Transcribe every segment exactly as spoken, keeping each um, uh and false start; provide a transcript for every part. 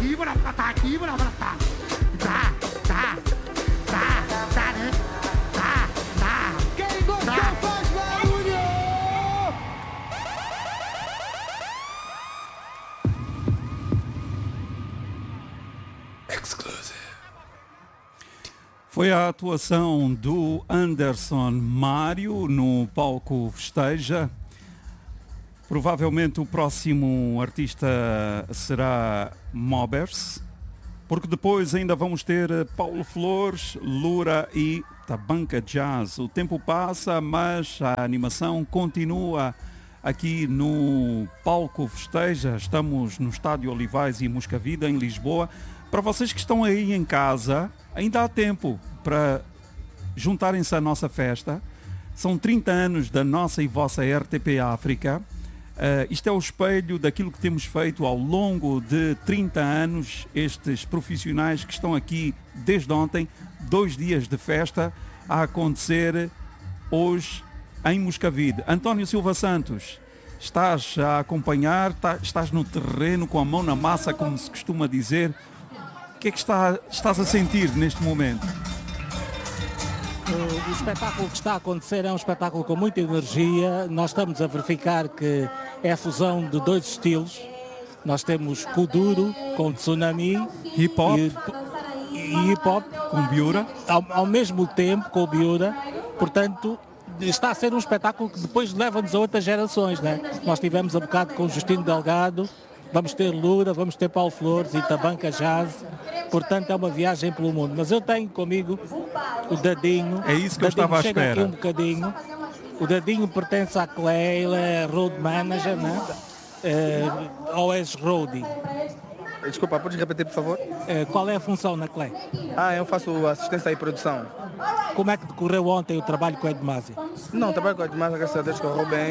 aqui, bora pra tá aqui, bora pra tá. Tá, tá, tá, tá, né? Tá, tá. Quem gostou faz barulho! Exclusive. Foi a atuação do Anderson Mário no palco Festeja. Provavelmente o próximo artista será Mobbers, porque depois ainda vamos ter Paulo Flores, Lura e Tabanca Jazz. O tempo passa, mas a animação continua aqui no palco Festeja. Estamos no Estádio Olivais e Moscavida, em Lisboa. Para vocês que estão aí em casa, ainda há tempo para juntarem-se à nossa festa. São trinta anos da nossa e vossa R T P África. Uh, isto é o espelho daquilo que temos feito ao longo de trinta anos, estes profissionais que estão aqui desde ontem, dois dias de festa a acontecer hoje em Moscavide. António Silva Santos, estás a acompanhar, tá, estás no terreno com a mão na massa, como se costuma dizer. O que é que está, estás a sentir neste momento? O espetáculo que está a acontecer é um espetáculo com muita energia. Nós estamos a verificar que é a fusão de dois estilos. Nós temos Kuduro com Tsunami, hip hop e, e hip hop com Biura, ao, ao mesmo tempo com Biura. Portanto, está a ser um espetáculo que depois leva-nos a outras gerações, né? Nós tivemos há bocado com Justino Delgado, vamos ter Lura, vamos ter Paulo Flores e Tabanca Jazz. Portanto, é uma viagem pelo mundo. Mas eu tenho comigo o Dadinho. É isso que Dadinho eu estava à chega espera. Aqui um bocadinho. O Dadinho pertence à Clé, ele é road manager, né? É, ou és roadie. Desculpa, podes repetir, por favor? É, qual é a função na Clé? Ah, eu faço assistência e produção. Como é que decorreu ontem o trabalho com a Edmasi? Não, trabalho com a Edmasi, graças a Deus, correu bem.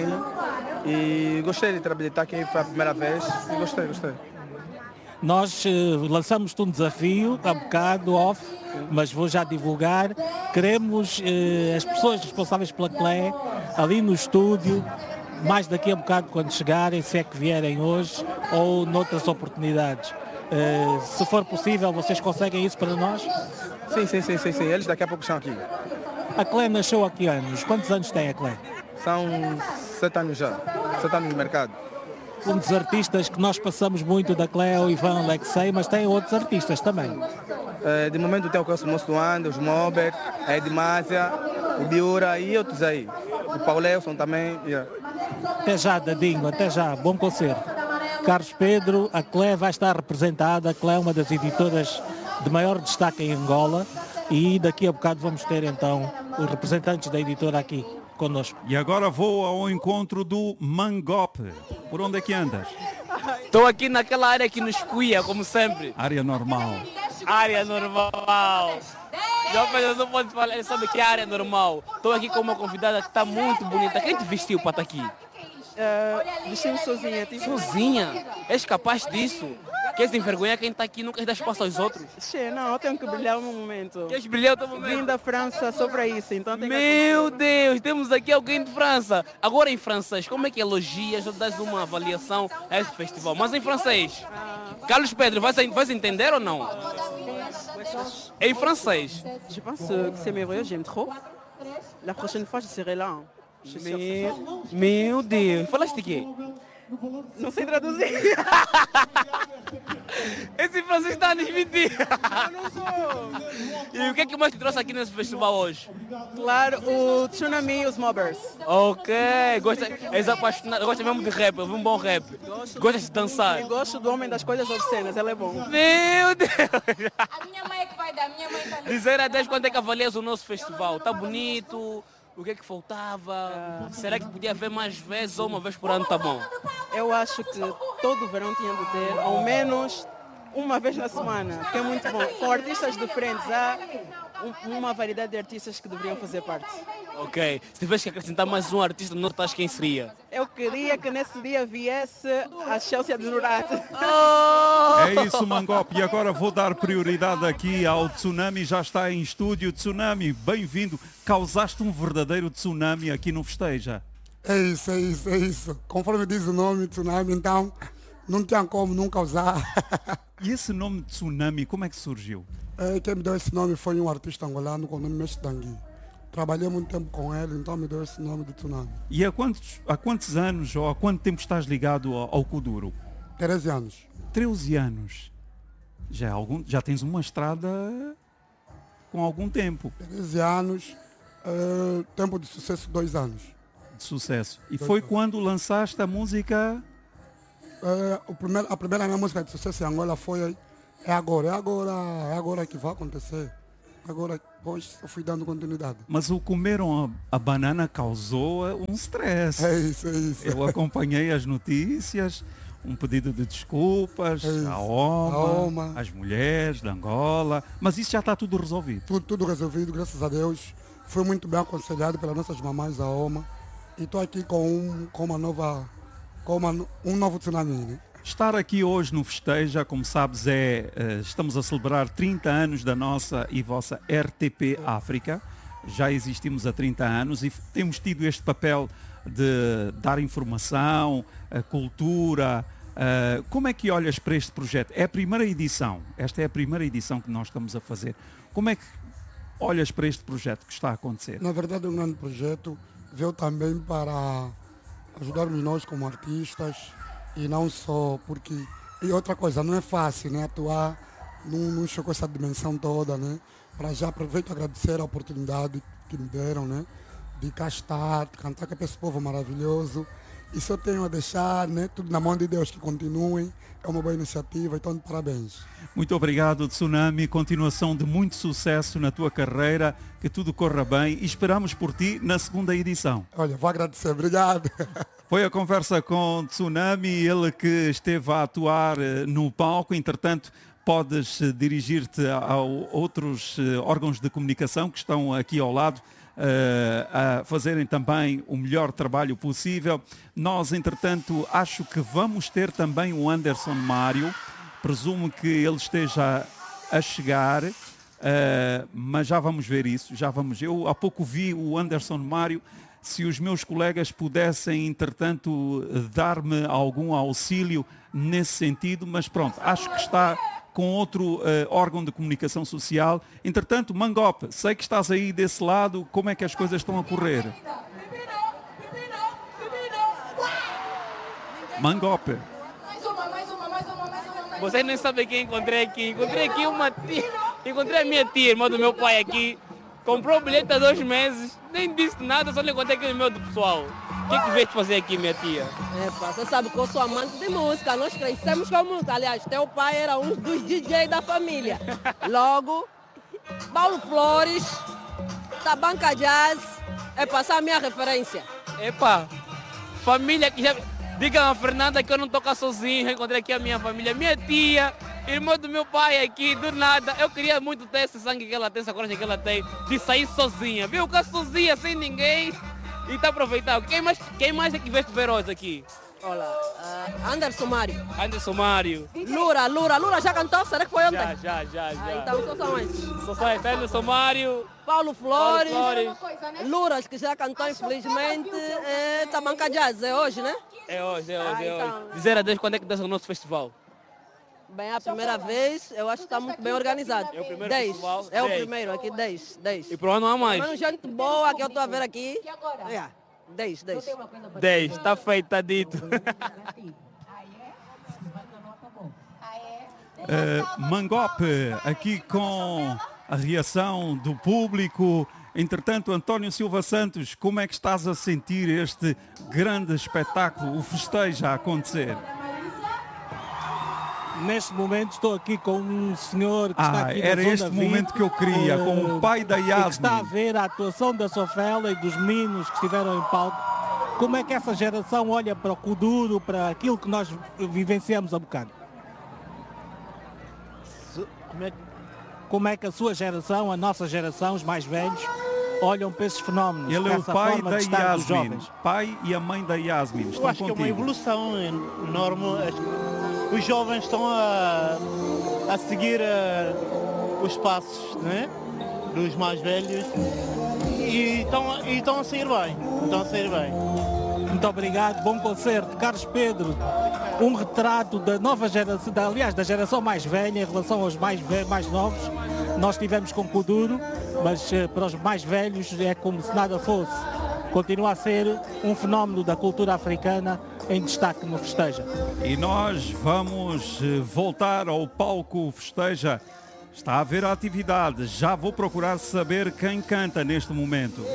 E gostei de trabalhar aqui, foi a primeira vez. E gostei, gostei. Nós uh, lançamos-te um desafio, há bocado, off, mas vou já divulgar. Queremos uh, as pessoas responsáveis pela Clé ali no estúdio, mais daqui a bocado quando chegarem, se é que vierem hoje, ou noutras oportunidades. Uh, se for possível, vocês conseguem isso para nós? Sim, sim, sim, sim, sim. Eles daqui a pouco estão aqui. A Clé nasceu há que anos? Quantos anos tem a Clé? São sete anos já, sete anos no mercado. Um dos artistas que nós passamos muito da Clé é o Ivan Alexei, mas tem outros artistas também. Uh, de momento tem o Cosmos do Ando, os Mober, a Edmásia, o Biura e outros aí. O Paulelson também. Yeah. Até já, Dadinho, até já. Bom concerto. Carlos Pedro, a Clé vai estar representada. A Clé é uma das editoras de maior destaque em Angola e daqui a bocado vamos ter então os representantes da editora aqui connosco. E agora vou ao encontro do Mangope. Por onde é que andas? Estou aqui naquela área que nos cuia, como sempre. Área normal. Área normal. Já não pode falar sobre que é área normal. Estou aqui com uma convidada que está muito bonita. Quem te vestiu para estar aqui? Uh, Vestiu-me sozinha. Tipo... Sozinha? És capaz disso? Queres envergonhar quem está aqui e nunca dá espaço aos outros? Che, não, eu tenho que brilhar um momento. Queres brilhar o teu momento? Vim da França só para isso, então tenho Meu que... Deus, temos aqui alguém de França. Agora em francês, como é que elogias ou dás uma avaliação a esse festival? Mas em francês. Ah. Carlos Pedro, vais, vais entender ou não? Em francês. Je pense que c'est merveilleux, j'aime trop. La prochaine fois, je serai là. Meu, meu Deus, falaste o quê? Não sei traduzir. Esse francês está a nos mentir. Eu não sou. E o que é que mais te trouxe aqui nesse festival hoje? Claro, o Tsunami e os Mobbers. Ok, gosta, és apaixonado, gosta mesmo de rap, um bom rap. Gosto. Gostas de dançar? E gosto do homem das coisas obscenas, ele é bom. Meu Deus! A minha mãe é que vai dar, minha mãe está... Dizer a Deus quando é que avalias o nosso festival? Está bonito? O que é que faltava? Ah. Será que podia haver mais vezes ou uma vez por ano está bom? Eu acho que todo o verão tinha de ter, ao menos uma vez na semana, que é muito bom. Com artistas diferentes, há uma variedade de artistas que deveriam fazer parte. Ok. Se tivesse que acrescentar mais um artista, não estás quem seria? Eu queria que nesse dia viesse a Chelsea de Nurat. Oh! É isso, Mangope. E agora vou dar prioridade aqui ao Tsunami. Já está em estúdio. Tsunami, bem-vindo. Causaste um verdadeiro tsunami aqui no Festeja. É isso, é isso, é isso. Conforme diz o nome, Tsunami, então, não tinha como nunca usar. E esse nome de Tsunami, como é que surgiu? É, quem me deu esse nome foi um artista angolano com o nome Mestre Dangui. Trabalhei muito tempo com ele, então me deu esse nome de Tsunami. E há quantos, há quantos anos ou há quanto tempo estás ligado ao, ao Kuduro? treze anos. treze anos. Já, é algum, já tens uma estrada com algum tempo treze anos, é, tempo de sucesso, dois anos. de sucesso. E foi quando lançaste a música... É, o primeiro, a primeira minha música de sucesso em Angola foi É Agora, é agora, é agora que vai acontecer. Agora, depois eu fui dando continuidade. Mas o Comeram a, a Banana causou um stress. É isso, é isso. Eu acompanhei as notícias, um pedido de desculpas É à isso. OMA, À OMA. às mulheres de Angola, mas isso já está tudo resolvido. Tudo, tudo resolvido, graças a Deus. Fui muito bem aconselhado pelas nossas mamães da OMA. E estou aqui com, um, com uma nova, com uma, um novo tsunami. Né? Estar aqui hoje no Festeja, como sabes, é, eh, estamos a celebrar trinta anos da nossa e vossa R T P África. Já existimos há trinta anos e temos tido este papel de dar informação, a cultura. Uh, como é que olhas para este projeto? É a primeira edição, esta é a primeira edição que nós estamos a fazer. Como é que olhas para este projeto que está a acontecer? Na verdade, é um grande projeto. Veio também para ajudarmos nós como artistas e não só porque... E outra coisa, não é fácil, né, atuar num, num show com essa dimensão toda, né? Para já aproveito e agradecer a oportunidade que me deram, né? De cá estar, de cantar com esse povo maravilhoso. E só tenho a deixar, né, tudo na mão de Deus, que continuem. É uma boa iniciativa, então parabéns. Muito obrigado, Tsunami. Continuação de muito sucesso na tua carreira, que tudo corra bem e esperamos por ti na segunda edição. Olha, vou agradecer, obrigado. Foi a conversa com Tsunami, ele que esteve a atuar no palco, entretanto podes dirigir-te a outros órgãos de comunicação que estão aqui ao lado, Uh, a fazerem também o melhor trabalho possível. Nós, entretanto, acho que vamos ter também o Anderson Mário. Presumo que ele esteja a chegar, uh, mas já vamos ver isso. Já vamos. Eu há pouco vi o Anderson Mário. Se os meus colegas pudessem, entretanto, dar-me algum auxílio nesse sentido, mas pronto, acho que está com outro uh, órgão de comunicação social. Entretanto, Mangope, sei que estás aí desse lado, como é que as coisas estão a correr? Mangope. Vocês nem sabem quem encontrei aqui. Encontrei aqui uma tia, encontrei a minha tia, irmã do meu pai aqui. Comprou o bilhete há dois meses, nem disse nada, só lhe encontrei aqui no meio do pessoal. O que é que veio fazer aqui, minha tia? Epa, você sabe que eu sou amante de música, nós crescemos com música. Aliás, teu pai era um dos D Js da família. Logo, Paulo Flores, Tabanca Jazz, é passar a minha referência. Epa, família que já... Diga a Fernanda que eu não toco sozinho, encontrei aqui a minha família, minha tia, irmã do meu pai aqui, do nada. Eu queria muito ter esse sangue que ela tem, essa coragem que ela tem, de sair sozinha. Viu? Que sozinha, sem ninguém. E tá aproveitando. Quem mais, quem mais é que veste veroz aqui? Olha, uh, Anderson Mário. Anderson Mário. Lura, Lura, Lura já cantou? Será que foi ontem? Já, já, já, já. Ah, então só são esses. Só são esses. Anderson Mário. Paulo Flores. Paulo Flores. Lura, que já cantou, infelizmente. É Tabanca Jazz, é hoje, né? É hoje, é hoje, Ah, é hoje. então. Dizer a Deus quando é que dança o nosso festival? Bem, a primeira vez, eu acho que está muito bem organizado. É o primeiro dez. festival? É o dez. primeiro, aqui dez. dez. E por onde não há mais? Mas gente boa que eu estou a ver aqui. É, dez, dez. dez, está feito, está dito. Uh, Mangope, aqui com a reação do público. Entretanto, António Silva Santos, como é que estás a sentir este grande espetáculo, o festejo a acontecer? Neste momento estou aqui com um senhor que está Ah, aqui era na este zona vinte, momento que eu queria, eh, com o pai da e que está a Yasmin. ver a atuação da Sofela e dos meninos que estiveram em palco. Como é que essa geração olha para o Kuduro, para aquilo que nós vivenciamos há bocado? Como é que... Como é que a sua geração, a nossa geração, os mais velhos, olham para esses fenómenos? Ele é o dessa pai forma da de estar dos Yasmin, jovens? pai e a mãe da Yasmin, Eu estão acho que é uma contigo. evolução enorme. Os jovens estão a, a seguir a, os passos, né, dos mais velhos e estão, e estão a sair bem. Estão a sair bem. Muito obrigado, bom concerto. Carlos Pedro, um retrato da nova geração, da, aliás, da geração mais velha em relação aos mais, ve- mais novos. Nós tivemos com Kuduro, mas eh, para os mais velhos é como se nada fosse. Continua a ser um fenómeno da cultura africana em destaque no Festeja. E nós vamos eh, voltar ao palco Festeja. Está a haver atividade. Já vou procurar saber quem canta neste momento.